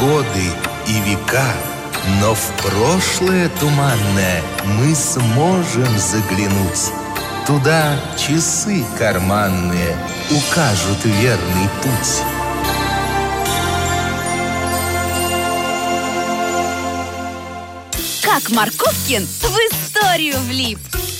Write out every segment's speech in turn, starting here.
годы и века, но в прошлое туманное мы сможем заглянуть. Туда часы карманные укажут верный путь. Как Марковкин в историю влип.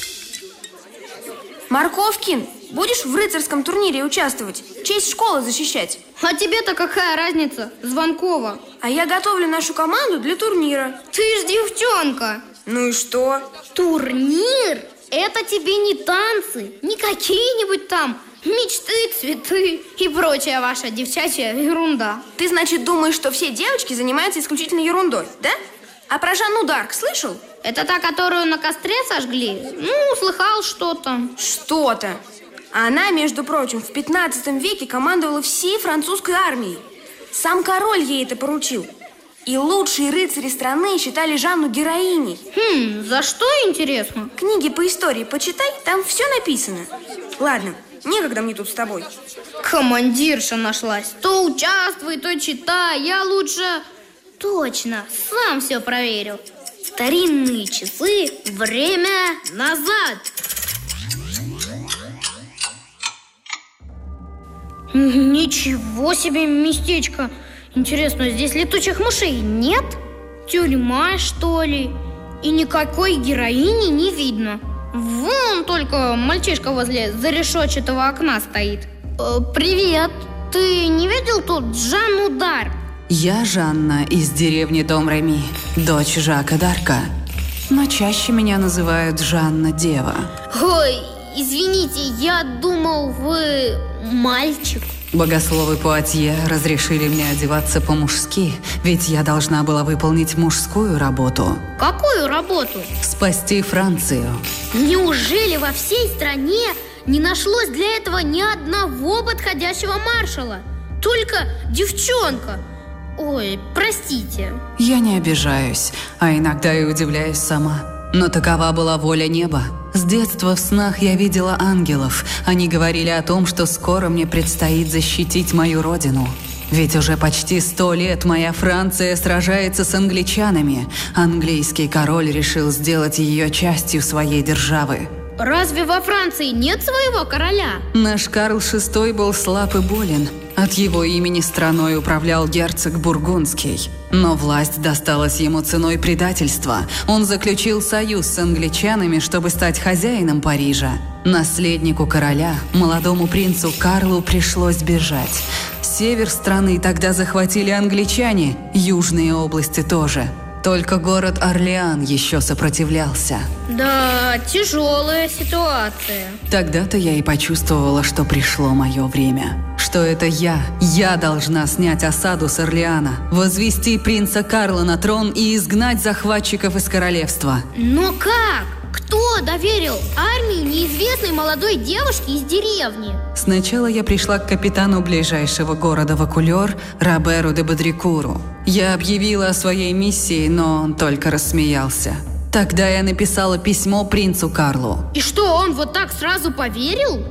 Марковкин, будешь в рыцарском турнире участвовать? Честь школы защищать? А тебе-то какая разница, Звонкова? А я готовлю нашу команду для турнира. Ты ж девчонка. Ну и что? Турнир? Это тебе не танцы, не какие-нибудь там мечты, цветы и прочая ваша девчачья ерунда. Ты, значит, думаешь, что все девочки занимаются исключительно ерундой, да? А про Жанну д'Арк слышал? Это та, которую на костре сожгли? Ну, слыхал что-то. Что-то. Она, между прочим, в 15 веке командовала всей французской армией. Сам король ей это поручил. И лучшие рыцари страны считали Жанну героиней. За что, интересно? Книги по истории почитай, там все написано. Ладно, некогда мне тут с тобой. Командирша нашлась. То участвуй, то читай. Я лучше... Точно, сам все проверил. Старинные часы, время назад. Ничего себе местечко. Интересно, здесь летучих мышей нет? Тюрьма, что ли? И никакой героини не видно. Вон только мальчишка возле зарешетчатого окна стоит. Привет. Ты не видел тут Жанну д'Арк? Я Жанна из деревни Дом-Реми, дочь Жака д'Арка. Но чаще меня называют Жанна-Дева. Ой, извините, я думал, вы мальчик. Богословы Пуатье разрешили мне одеваться по-мужски, ведь я должна была выполнить мужскую работу. Какую работу? Спасти Францию. Неужели во всей стране не нашлось для этого ни одного подходящего маршала? Только девчонка. Ой, простите. Я не обижаюсь, а иногда и удивляюсь сама. Но такова была воля неба. С детства в снах я видела ангелов. Они говорили о том, что скоро мне предстоит защитить мою родину. Ведь уже почти 100 лет моя Франция сражается с англичанами. Английский король решил сделать ее частью своей державы. Разве во Франции нет своего короля? Наш Карл VI был слаб и болен. От его имени страной управлял герцог Бургундский. Но власть досталась ему ценой предательства. Он заключил союз с англичанами, чтобы стать хозяином Парижа. Наследнику короля, молодому принцу Карлу, пришлось бежать. Север страны тогда захватили англичане, южные области тоже. Только город Орлеан еще сопротивлялся. Да, тяжелая ситуация. Тогда-то я и почувствовала, что пришло мое время. Что это я должна снять осаду с Орлеана, возвести принца Карла на трон и изгнать захватчиков из королевства. Но как? Кто доверил армию неизвестной молодой девушке из деревни? Сначала я пришла к капитану ближайшего города Вакулер, Роберу де Бодрикуру. Я объявила о своей миссии, но он только рассмеялся. Тогда я написала письмо принцу Карлу. И что, он вот так сразу поверил?